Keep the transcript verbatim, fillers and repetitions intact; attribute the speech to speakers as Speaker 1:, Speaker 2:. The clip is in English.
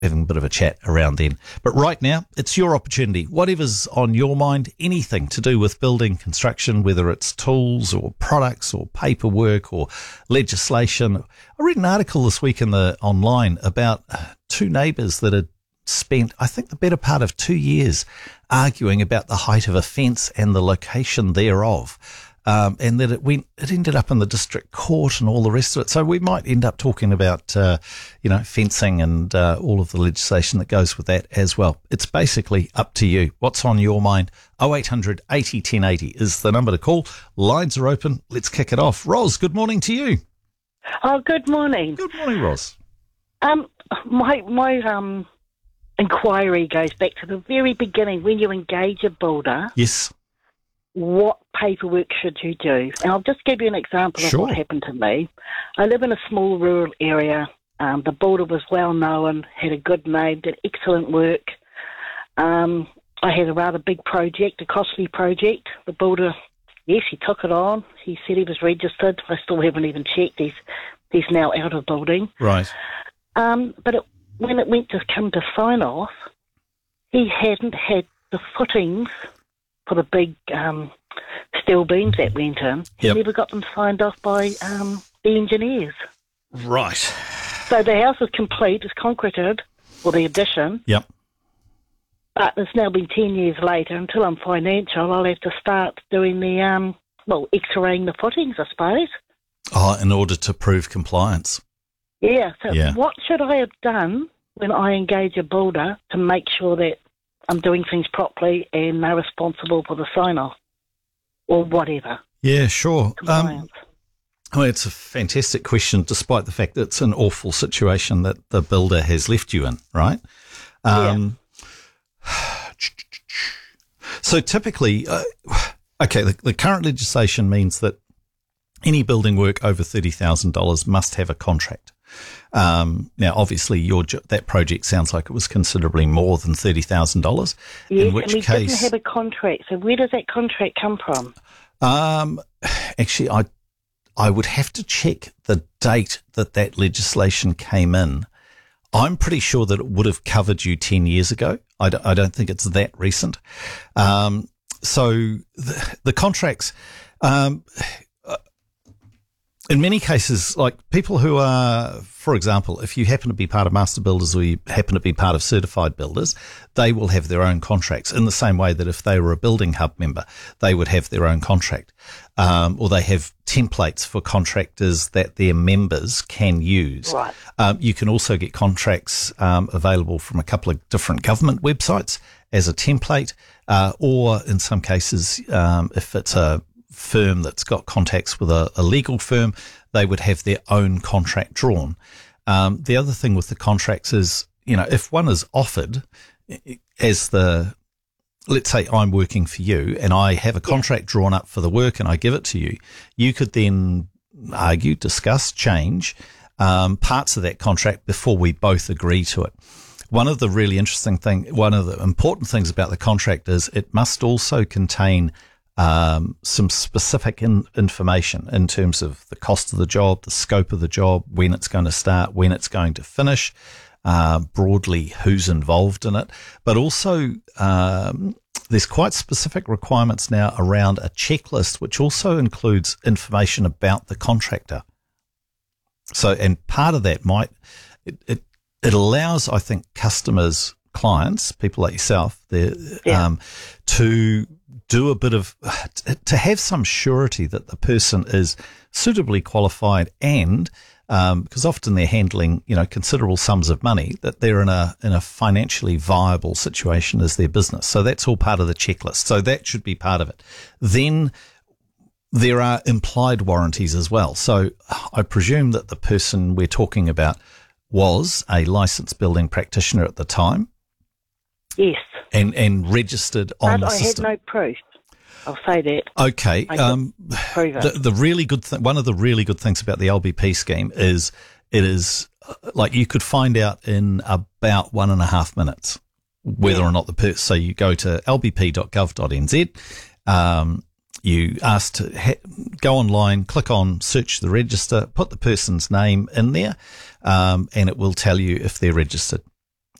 Speaker 1: having a bit of a chat around then. But right now, it's your opportunity. Whatever's on your mind, anything to do with building construction, whether it's tools or products or paperwork or legislation. I read an article this week in the online about two neighbours that had spent, I think, the better part of two years arguing about the height of a fence and the location thereof. Um, and that it went, it ended up in the district court and all the rest of it. So we might end up talking about, uh, you know, fencing and uh, all of the legislation that goes with that as well. It's basically up to you. What's on your mind? oh eight hundred eighty ten eighty is the number to call. Lines are open. Let's kick it off. Ros, good morning to you.
Speaker 2: Oh, good morning.
Speaker 1: Good morning, Ros.
Speaker 2: Um, my my um inquiry goes back to the very beginning when you engage a builder.
Speaker 1: Yes.
Speaker 2: What paperwork should you do? And I'll just give you an example
Speaker 1: Sure.
Speaker 2: of what happened to me. I live in a small rural area. Um, the builder was well known, had a good name, did excellent work. Um, I had a rather big project, a costly project. The builder, yes, he took it on. He said he was registered. I still haven't even checked. He's, he's now out of building.
Speaker 1: Right.
Speaker 2: Um, but it, when it went to come to sign off, he hadn't had the footings for the big um, steel beams that went in. He
Speaker 1: Yep.
Speaker 2: never got them signed off by um, the engineers.
Speaker 1: Right.
Speaker 2: So the house is complete, it's concreted, or the addition,
Speaker 1: Yep.
Speaker 2: but it's now been ten years later. Until I'm financial, I'll have to start doing the, um, well, x-raying the footings, I suppose.
Speaker 1: Oh, in order to prove compliance.
Speaker 2: Yeah, so
Speaker 1: Yeah.
Speaker 2: what should I have done when I engage a builder to make sure that I'm doing things properly and they're responsible for the sign-off or whatever?
Speaker 1: Yeah, sure. Um,
Speaker 2: Compliance.
Speaker 1: well, it's a fantastic question, despite the fact that it's an awful situation that the builder has left you in, right? Um, So typically, uh, okay, the, the current legislation means that any building work over thirty thousand dollars must have a contract. Um, now, obviously, your that project sounds like it was considerably more than thirty thousand dollars.
Speaker 2: Yes,
Speaker 1: in which
Speaker 2: and we
Speaker 1: case,
Speaker 2: didn't have a contract. So where does that contract come from?
Speaker 1: um, actually, I I would have to check the date that that legislation came in. I'm pretty sure that it would have covered you ten years ago. I don't, I don't think it's that recent. Um, so the, the contracts. Um, In many cases, like people who are, for example, if you happen to be part of master builders or you happen to be part of certified builders, they will have their own contracts in the same way that if they were a building hub member, they would have their own contract. Um, or they have templates for contractors that their members can use.
Speaker 2: Right.
Speaker 1: Um, you can also get contracts um, available from a couple of different government websites as a template, uh, or in some cases, um, if it's a firm that's got contacts with a, a legal firm, they would have their own contract drawn. Um, the other thing with the contracts is, you know, if one is offered as the, let's say I'm working for you and I have a contract yeah. drawn up for the work and I give it to you, you could then argue, discuss, change um, parts of that contract before we both agree to it. One of the really interesting thing, one of the important things about the contract is it must also contain Um, some specific in, information in terms of the cost of the job, the scope of the job, when it's going to start, when it's going to finish, uh, broadly who's involved in it. But also um, there's quite specific requirements now around a checklist, which also includes information about the contractor. So, and part of that might, it, it, it allows, I think, customers, clients, people like yourself, yeah. um, to do a bit of, to have some surety that the person is suitably qualified and, um, because often they're handling, you know, considerable sums of money, that they're in a, in a financially viable situation as their business. So that's all part of the checklist. So that should be part of it. Then there are implied warranties as well. So I presume that the person we're talking about was a licensed building practitioner at the time.
Speaker 2: Yes.
Speaker 1: And and registered on
Speaker 2: but
Speaker 1: the
Speaker 2: I
Speaker 1: system.
Speaker 2: I had no proof. I'll say that.
Speaker 1: Okay.
Speaker 2: I
Speaker 1: Um,
Speaker 2: prove it.
Speaker 1: the, the really good thing, one of the really good things about the L B P scheme is it is uh, like you could find out in about one and a half minutes whether
Speaker 2: yeah.
Speaker 1: or not the person. So you go to l b p dot gov dot n z. Um, you ask to ha- go online, click on search the register, put the person's name in there, um, and it will tell you if they're registered.